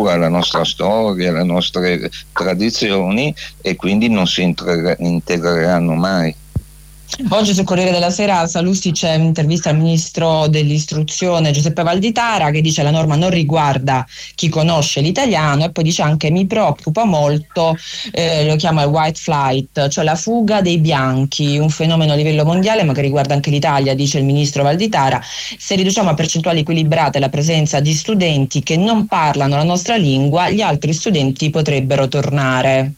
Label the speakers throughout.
Speaker 1: cultura, la nostra storia, le nostre tradizioni, e quindi non si integreranno mai.
Speaker 2: Oggi sul Corriere della Sera Sallusti c'è un'intervista al ministro dell'istruzione Giuseppe Valditara che dice la norma non riguarda chi conosce l'italiano, e poi dice anche mi preoccupa molto, lo chiama il white flight, cioè la fuga dei bianchi, un fenomeno a livello mondiale ma che riguarda anche l'Italia, dice il ministro Valditara. Se riduciamo a percentuali equilibrate la presenza di studenti che non parlano la nostra lingua, gli altri studenti potrebbero tornare.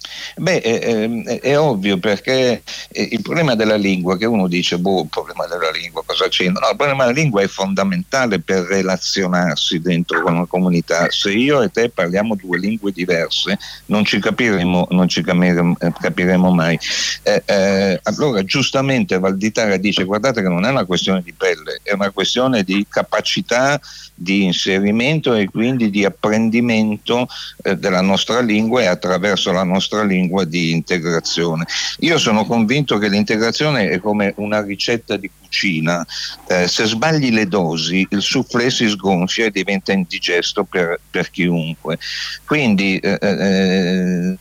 Speaker 1: È ovvio, perché il problema della lingua, che uno dice il problema della lingua cosa c'entra? No, il problema della lingua è fondamentale per relazionarsi dentro una comunità. Se io e te parliamo due lingue diverse non ci capiremo mai. Allora giustamente Valditara dice: guardate che non è una questione di pelle, è una questione di capacità di inserimento e quindi di apprendimento della nostra lingua, e attraverso la nostra lingua di integrazione. Io sono convinto che l'integrazione è come una ricetta di cucina, se sbagli le dosi il soufflé si sgonfia e diventa indigesto per chiunque. Quindi è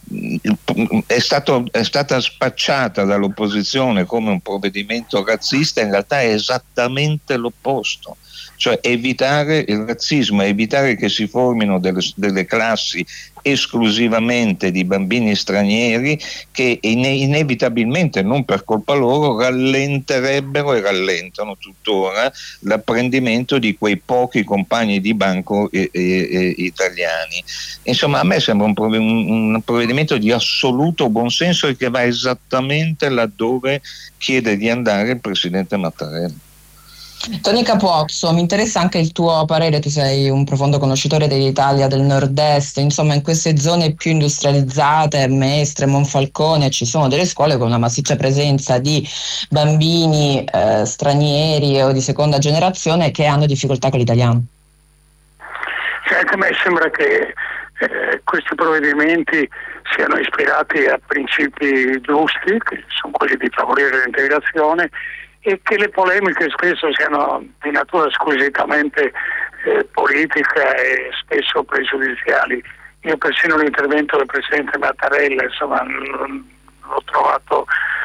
Speaker 1: stata spacciata dall'opposizione come un provvedimento razzista, in realtà è esattamente l'opposto. Cioè evitare il razzismo, evitare che si formino delle classi esclusivamente di bambini stranieri che inevitabilmente, non per colpa loro, rallenterebbero e rallentano tuttora l'apprendimento di quei pochi compagni di banco italiani. Insomma, a me sembra un provvedimento di assoluto buonsenso e che va esattamente laddove chiede di andare il presidente Mattarella.
Speaker 2: Tony Capozzo, mi interessa anche il tuo parere, tu sei un profondo conoscitore dell'Italia del nord-est, insomma in queste zone più industrializzate, Mestre, Monfalcone, ci sono delle scuole con una massiccia presenza di bambini stranieri o di seconda generazione che hanno difficoltà con l'italiano.
Speaker 3: Anche a me sembra che questi provvedimenti siano ispirati a principi giusti, che sono quelli di favorire l'integrazione, e che le polemiche spesso siano di natura squisitamente politica e spesso pregiudiziali. Io persino l'intervento del presidente Mattarella, insomma, l'ho trovato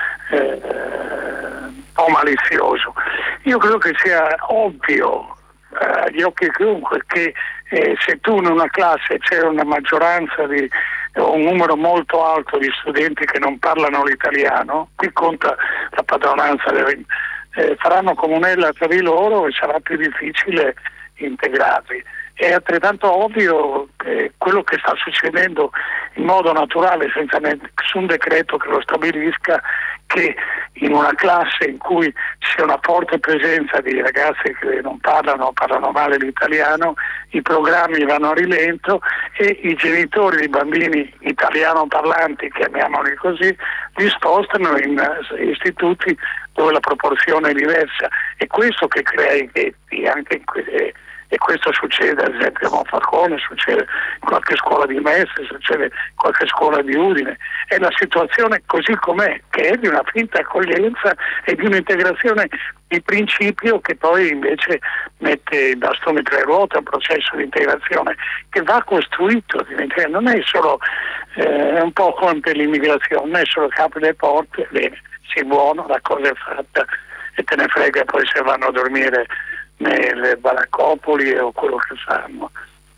Speaker 3: un po' malizioso. Io credo che sia ovvio agli occhi di chiunque che se tu in una classe c'è una maggioranza di un numero molto alto di studenti che non parlano l'italiano, qui conta la padronanza faranno comunella tra di loro e sarà più difficile integrarli. È altrettanto ovvio quello che sta succedendo in modo naturale, senza nessun decreto che lo stabilisca, che in una classe in cui c'è una forte presenza di ragazzi che non parlano male l'italiano, i programmi vanno a rilento e i genitori di bambini italiano parlanti, chiamiamoli così, li spostano in istituti dove la proporzione è diversa. È questo che crea i ghetti, e questo succede ad esempio a Monfalcone, succede in qualche scuola di Mestre, succede in qualche scuola di Udine. È la situazione così com'è, che è di una finta accoglienza e di un'integrazione di principio che poi invece mette i bastoni tra le ruote a un processo di integrazione che va costruito. Non è solo è un po' come per l'immigrazione, non è solo che apri le porte, bene, sei buono, la cosa è fatta e te ne frega poi se vanno a dormire nelle baraccopoli o quello che fanno.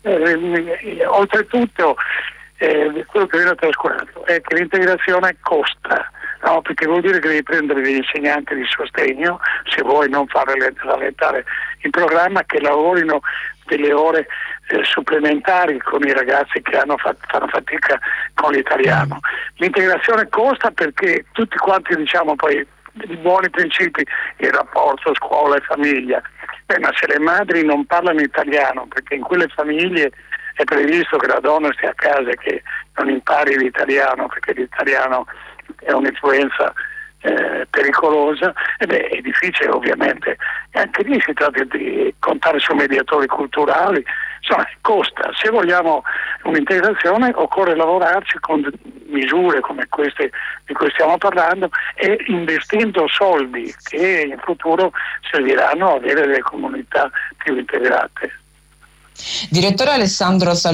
Speaker 3: Oltretutto quello che viene trascurato è che l'integrazione costa, no? Perché vuol dire che devi prendere degli insegnanti di sostegno, se vuoi non fare rallentare il programma, che lavorino delle ore supplementari con i ragazzi che fanno fatica con l'italiano. L'integrazione costa perché tutti quanti diciamo poi i buoni principi, il rapporto scuola e famiglia, ma se le madri non parlano italiano, perché in quelle famiglie è previsto che la donna stia a casa e che non impari l'italiano, perché l'italiano è un'influenza pericolosa, è difficile ovviamente. E anche lì si tratta di contare su mediatori culturali, insomma costa. Se vogliamo un'integrazione occorre lavorarci con misure come queste di cui stiamo parlando e investendo soldi che in futuro serviranno a avere delle comunità più integrate.
Speaker 2: Direttore Alessandro